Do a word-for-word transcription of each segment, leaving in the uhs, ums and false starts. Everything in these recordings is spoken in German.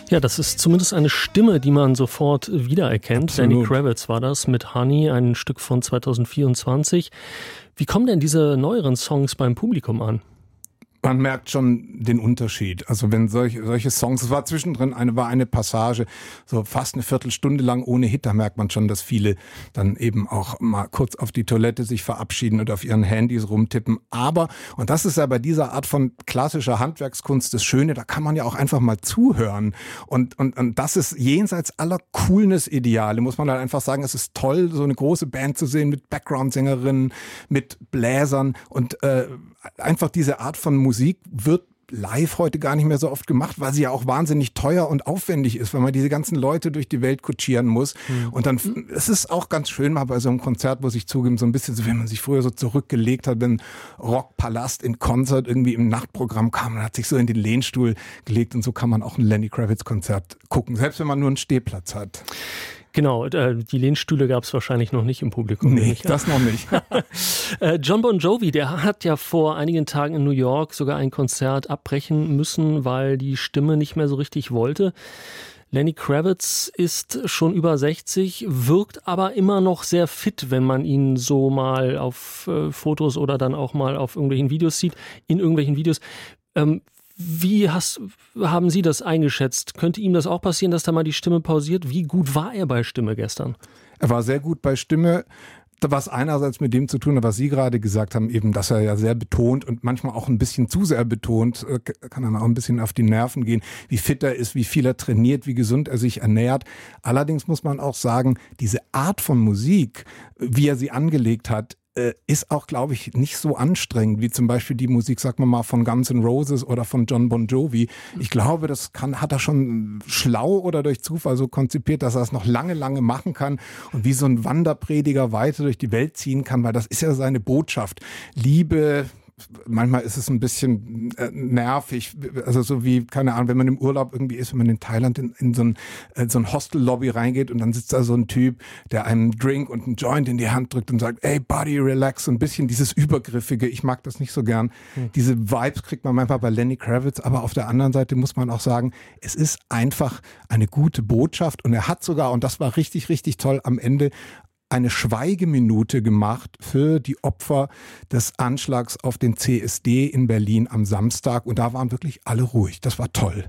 Ja, das ist zumindest eine Stimme, die man sofort wiedererkennt. Absolut. Lenny Kravitz war das mit Honey, ein Stück von zwanzig vierundzwanzig. Wie kommen denn diese neueren Songs beim Publikum an? Man merkt schon den Unterschied. Also wenn solche, solche Songs, es war zwischendrin eine, war eine Passage, so fast eine Viertelstunde lang ohne Hit, da merkt man schon, dass viele dann eben auch mal kurz auf die Toilette sich verabschieden und auf ihren Handys rumtippen. Aber, und das ist ja bei dieser Art von klassischer Handwerkskunst das Schöne, da kann man ja auch einfach mal zuhören. Und, und, und das ist jenseits aller Coolness-Ideale, muss man halt einfach sagen, es ist toll, so eine große Band zu sehen mit Background-Sängerinnen, mit Bläsern und äh, einfach diese Art von Musik wird live heute gar nicht mehr so oft gemacht, weil sie ja auch wahnsinnig teuer und aufwendig ist, weil man diese ganzen Leute durch die Welt kutschieren muss. Mhm. Und dann, es ist auch ganz schön mal bei so einem Konzert, wo sich zugeben, so ein bisschen so, wenn man sich früher so zurückgelegt hat, wenn Rockpalast in Konzert irgendwie im Nachtprogramm kam, man hat sich so in den Lehnstuhl gelegt und so kann man auch ein Lenny Kravitz Konzert gucken, selbst wenn man nur einen Stehplatz hat. Genau, die Lehnstühle gab es wahrscheinlich noch nicht im Publikum. Nee, das noch nicht. John Bon Jovi, der hat ja vor einigen Tagen in New York sogar ein Konzert abbrechen müssen, weil die Stimme nicht mehr so richtig wollte. Lenny Kravitz ist schon über sechzig, wirkt aber immer noch sehr fit, wenn man ihn so mal auf äh, Fotos oder dann auch mal auf irgendwelchen Videos sieht, in irgendwelchen Videos. Ähm, Wie hast, haben Sie das eingeschätzt? Könnte ihm das auch passieren, dass da mal die Stimme pausiert? Wie gut war er bei Stimme gestern? Er war sehr gut bei Stimme. Was einerseits mit dem zu tun hat, was Sie gerade gesagt haben, eben, dass er ja sehr betont und manchmal auch ein bisschen zu sehr betont, kann dann auch ein bisschen auf die Nerven gehen, wie fit er ist, wie viel er trainiert, wie gesund er sich ernährt. Allerdings muss man auch sagen, diese Art von Musik, wie er sie angelegt hat, ist auch, glaube ich, nicht so anstrengend wie zum Beispiel die Musik, sagen wir mal, von Guns N' Roses oder von John Bon Jovi. Ich glaube, das kann, hat er schon schlau oder durch Zufall so konzipiert, dass er es noch lange, lange machen kann und wie so ein Wanderprediger weiter durch die Welt ziehen kann, weil das ist ja seine Botschaft. Liebe, manchmal ist es ein bisschen äh, nervig, also so wie, keine Ahnung, wenn man im Urlaub irgendwie ist, wenn man in Thailand in, in so ein, äh, so ein Hostel-Lobby reingeht und dann sitzt da so ein Typ, der einem einen Drink und einen Joint in die Hand drückt und sagt, ey, Buddy, relax, so ein bisschen dieses Übergriffige, ich mag das nicht so gern. Hm. Diese Vibes kriegt man manchmal bei Lenny Kravitz, aber auf der anderen Seite muss man auch sagen, es ist einfach eine gute Botschaft und er hat sogar, und das war richtig, richtig toll, am Ende eine Schweigeminute gemacht für die Opfer des Anschlags auf den C S D in Berlin am Samstag. Und da waren wirklich alle ruhig. Das war toll.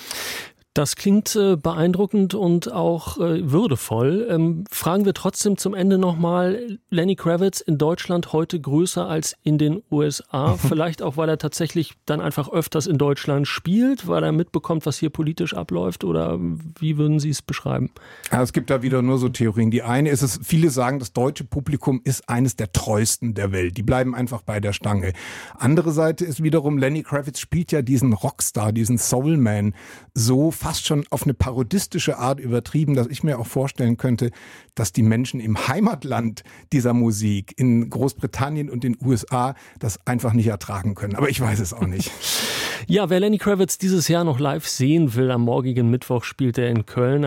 Das klingt äh, beeindruckend und auch äh, würdevoll. Ähm, fragen wir trotzdem zum Ende nochmal, Lenny Kravitz in Deutschland heute größer als in den U S A? Vielleicht auch, weil er tatsächlich dann einfach öfters in Deutschland spielt, weil er mitbekommt, was hier politisch abläuft? Oder wie würden Sie es beschreiben? Ja, es gibt da wieder nur so Theorien. Die eine ist es, viele sagen, das deutsche Publikum ist eines der treuesten der Welt. Die bleiben einfach bei der Stange. Andere Seite ist wiederum, Lenny Kravitz spielt ja diesen Rockstar, diesen Soulman so fast schon auf eine parodistische Art übertrieben, dass ich mir auch vorstellen könnte, dass die Menschen im Heimatland dieser Musik in Großbritannien und den U S A das einfach nicht ertragen können. Aber ich weiß es auch nicht. Ja, wer Lenny Kravitz dieses Jahr noch live sehen will, am morgigen Mittwoch spielt er in Köln.